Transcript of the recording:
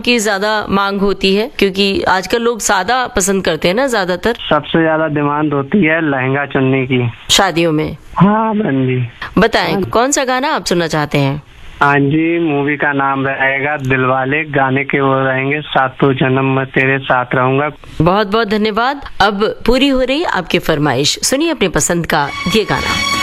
की ज्यादा मांग होती है, क्योंकि आजकल लोग सादा पसंद करते हैं ना ज्यादातर? सबसे ज्यादा डिमांड होती है लहंगा चुन्नी की शादियों में। हाँ बहन जी। बताएं कौन सा गाना आप सुनना चाहते हैं? हाँ जी, मूवी का नाम रहेगा दिलवाले, गाने के वो रहेंगे सातों जन्म मैं तेरे साथ रहूंगा। बहुत बहुत धन्यवाद। अब पूरी हो रही आपकी फरमाइश, सुनिए अपनी पसंद का ये गाना।